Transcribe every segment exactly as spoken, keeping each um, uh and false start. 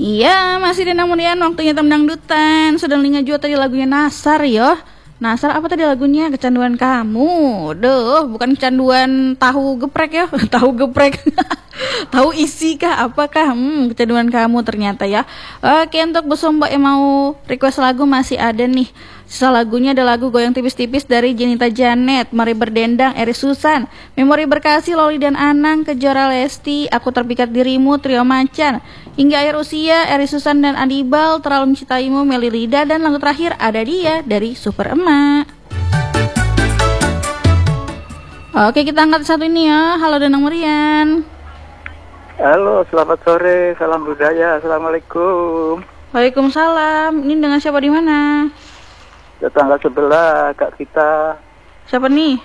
Iya, masih di Namunian waktunya tem dangdutan. Sedang linga juga tadi lagunya Nasar ya. Nasar apa tadi lagunya? Kecanduan kamu. Duh, bukan kecanduan tahu geprek ya. Tahu geprek. Tahu isi kah? Apakah? Hmm, kecanduan kamu ternyata ya. Oke, untuk Bu Mbak yang mau request lagu masih ada nih. Sisa lagunya ada lagu Goyang Tipis-Tipis dari Jenita Janet, Mari Berdendang, Eri Susan, Memori Berkasih, Loli dan Anang, Kejora Lesti, Aku Terpikat Dirimu, Trio Macan, Hingga Akhir Usia, Eri Susan dan Adibal, Terlalu Mencintaimu, Meli Lida, dan lagu terakhir Ada Dia dari Super Emak. Oke, kita angkat satu ini ya. Halo Danang Merian. Halo, selamat sore, salam budaya, assalamualaikum. Waalaikumsalam. Ini dengan siapa di mana? Tetangga sebelah, kak kita. Siapa nih?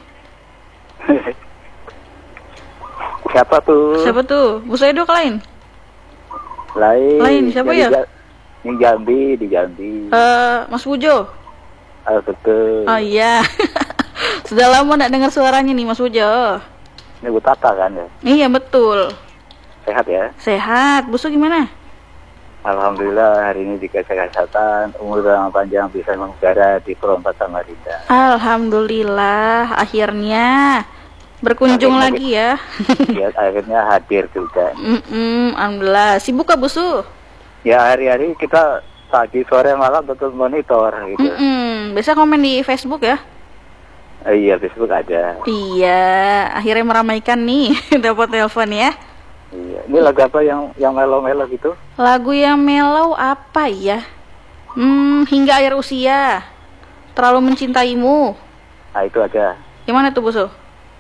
Siapa tuh? Siapa tuh? Bu Sedo lain? Lain. Lain, siapa Jadi, ya? Di Jambi, di Jambi. Eh, uh, Mas Pujo. Ah, betul. Oh iya. Sudah lama nggak dengar suaranya nih Mas Pujo. Ini Bu Tata kan ya? Iya betul. Sehat ya? Sehat. Busu gimana? Alhamdulillah hari ini dikasih kesehatan, umur yang panjang, bisa mengudara di Perompak Samarinda. Alhamdulillah akhirnya berkunjung akhirnya lagi ya. Ya akhirnya hadir juga. Mm-mm, Alhamdulillah. Sibuk kah Busu? Ya hari-hari kita pagi, sore, malam betul monitor gitu. Mm-mm. Biasa komen di Facebook ya? Oh, iya Facebook ada. Iya, akhirnya meramaikan nih dapat telepon ya. Iya, ini lagu apa yang yang melo-melo gitu? Lagu yang melo apa ya? Hmm, Hingga Akhir Usia, Terlalu Mencintaimu. Nah itu ada. Gimana tuh Busu?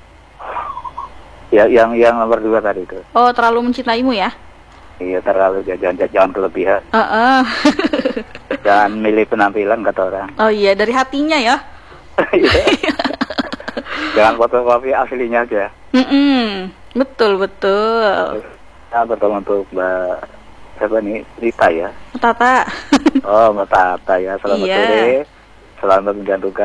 Ya, yang yang nomor dua tadi itu. Oh, Terlalu Mencintaimu ya? Iya, terlalu jangan jangan kelebihan. Uh-uh. Jangan milih penampilan kata orang. Oh iya, dari hatinya ya. Jangan fotokopi aslinya aja. Mm-mm. Betul betul. Nah, betul untuk Mbak siapa nih? Rita ya. Tata. Oh, Mbak Tata ya. Selamat iya. sore. Selamat menjatuhkan.